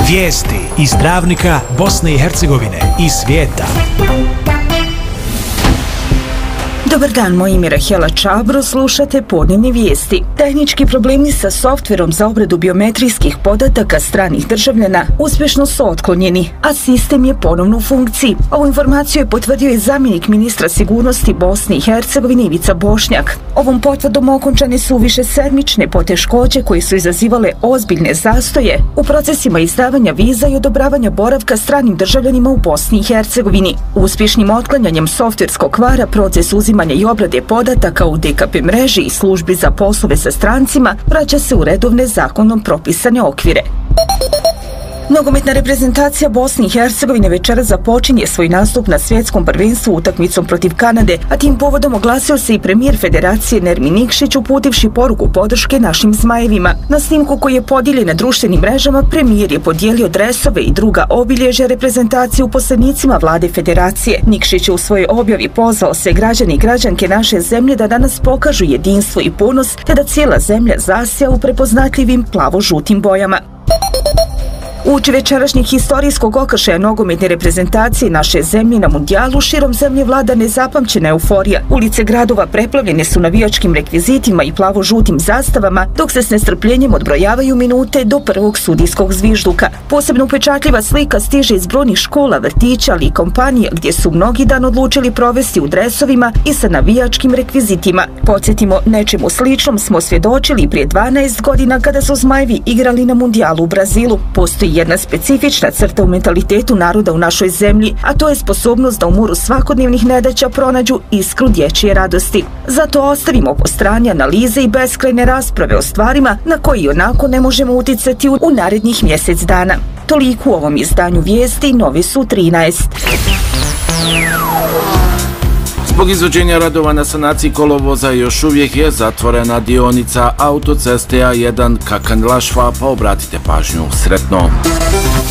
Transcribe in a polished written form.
Vijesti iz Travnika, Bosne i Hercegovine i svijeta. Dobar dan, moje ime je Rahela Čabro, slušate podnevne vijesti. Tehnički problemi sa softverom za obradu biometrijskih podataka stranih državljana uspješno su otklonjeni, a sistem je ponovno u funkciji. Ovu informaciju je potvrdio i zamjenik ministra sigurnosti Bosne i Hercegovine Ivica Bošnjak. Ovom potvrdom okončane su višesedmične poteškoće koje su izazivale ozbiljne zastoje u procesima izdavanja viza i odobravanja boravka stranim državljanima u Bosni i Hercegovini. Uspješnim otklanjanjem softverskog kvara proces uzimanja i obrade podataka u DKP mreži i službi za poslove sa strancima vraća se u redovne zakonom propisane okvire. Nogometna reprezentacija Bosne i Hercegovine večeras započinje svoj nastup na svjetskom prvenstvu utakmicom protiv Kanade, a tim povodom oglasio se i premijer Federacije Nermin Nikšić uputivši poruku podrške našim zmajevima. Na snimku koji je podijeljen na društvenim mrežama, premijer je podijelio dresove i druga obilježja reprezentacije uposlenicima vlade Federacije. Nikšić je u svojoj objavi pozvao sve građani i građanke naše zemlje da danas pokažu jedinstvo i ponos, te da cijela zemlja zasja u prepoznatljivim plavo-žutim bojama. Uoči večerašnjeg historijskog okršaja nogometne reprezentacije naše zemlje na mundijalu širom zemlje vlada nezapamćena euforija. Ulice gradova preplavljene su navijačkim rekvizitima i plavo-žutim zastavama, dok se s nestrpljenjem odbrojavaju minute do prvog sudijskog zvižduka. Posebno upečatljiva slika stiže iz brojnih škola, vrtića, ali i kompanija gdje su mnogi dan odlučili provesti u dresovima i sa navijačkim rekvizitima. Podsjetimo, nečemu sličnom smo svjedočili prije 12 godina kada su Zmajevi igrali na mundijalu u Brazilu. Postoji jedna specifična crta u mentalitetu naroda u našoj zemlji, a to je sposobnost da u moru svakodnevnih nedaća pronađu iskru dječje radosti. Zato ostavimo po strani analize i beskrajne rasprave o stvarima na koje i onako ne možemo uticati u narednih mjesec dana. Toliko u ovom izdanju vijesti, Novi su 13. Zbog izvođenja radova na sanaciji kolovoza još uvijek je zatvorena dionica autoceste A1 Kakan-Lašva, pa obratite pažnju. Sretno!